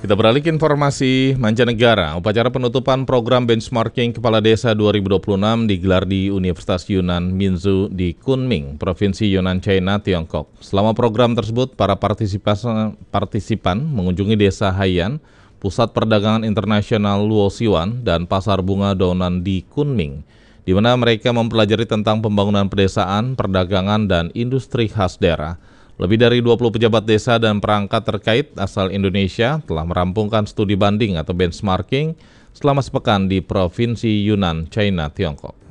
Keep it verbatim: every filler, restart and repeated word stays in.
Kita beralih ke informasi mancanegara. Upacara penutupan program benchmarking Kepala Desa dua ribu dua puluh enam digelar di Universitas Yunnan Minzu di Kunming, Provinsi Yunnan, China, Tiongkok. Selama program tersebut, para partisipan, partisipan mengunjungi Desa Haiyan, Pusat Perdagangan Internasional Luoxiwan, dan Pasar Bunga Dounan di Kunming, di mana mereka mempelajari tentang pembangunan pedesaan, perdagangan, dan industri khas daerah. Lebih dari dua puluh pejabat desa dan perangkat terkait asal Indonesia telah merampungkan studi banding atau benchmarking selama sepekan di Provinsi Yunnan, China, Tiongkok.